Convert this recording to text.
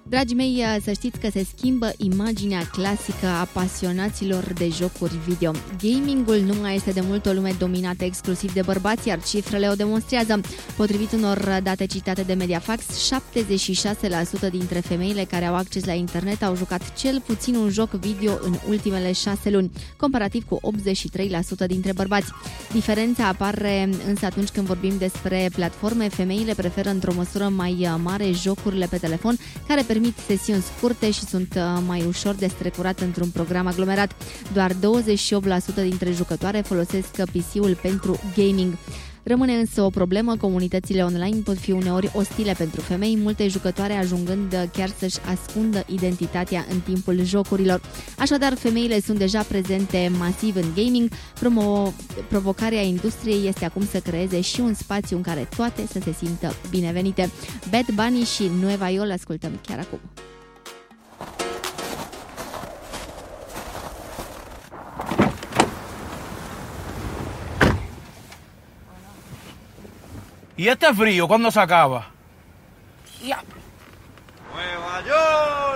Dragii mei, să știți că se schimbă imaginea clasică a pasionaților de jocuri video. Gamingul nu mai este de mult o lume dominată exclusiv de bărbați, iar cifrele o demonstrează. Potrivit unor date citate de Mediafax, 76% dintre femeile care au acces la internet au jucat cel puțin un joc video în ultimele 6 luni, comparativ cu 83% dintre bărbați. Diferența apare însă atunci când vorbim despre platforme. Femeile preferă într-o măsură mai mare jocurile pe telefon, care permit sesiuni scurte și sunt mai ușor de strecurat într-un program aglomerat. Doar 28% dintre jucătoare folosesc PC-ul pentru gaming. Rămâne însă o problemă, comunitățile online pot fi uneori ostile pentru femei, multe jucătoare ajungând chiar să-și ascundă identitatea în timpul jocurilor. Așadar, femeile sunt deja prezente masiv în gaming. Provocarea industriei este acum să creeze și un spațiu în care toate să se simtă binevenite. Bad Bunny și Nueva York ascultăm chiar acum. ¿Y este frío cuándo se acaba? Nueva York.